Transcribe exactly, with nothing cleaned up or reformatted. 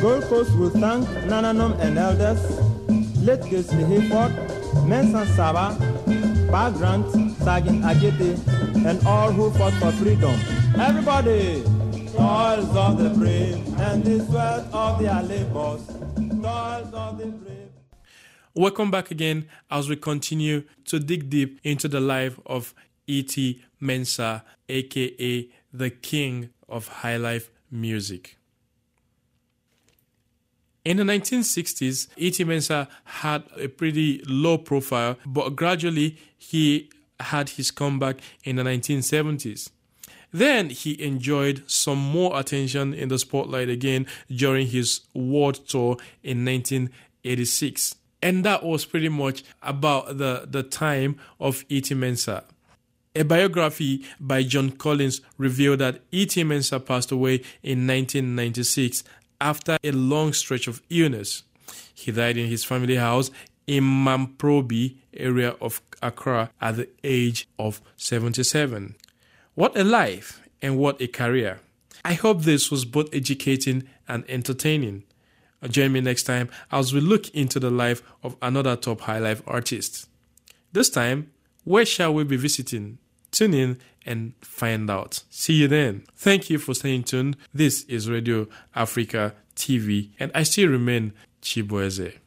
Gold Coast will thank Nananum and elders, late Gisli Hayford, Mensan Saba, Bar Grant, Sagin Agete, and all who fought for freedom. Everybody! Toils of the brave and the sweat of their labors. Toils of the brave. Welcome back again as we continue to dig deep into the life of E T Mensah, aka the king of highlife music. In the nineteen sixties, E T Mensah had a pretty low profile, but gradually he had his comeback in the nineteen seventies. Then he enjoyed some more attention in the spotlight again during his world tour in nineteen eighty-six. And that was pretty much about the, the time of E T Mensah. A biography by John Collins revealed that E T Mensah passed away in nineteen ninety-six after a long stretch of illness. He died in his family house in Mamprobi area of Accra at the age of seventy-seven. What a life and what a career. I hope this was both educating and entertaining. Join me next time as we look into the life of another top highlife artist. This time, where shall we be visiting? Tune in and find out. See you then. Thank you for staying tuned. This is Radio Africa T V, and I still remain Chibueze.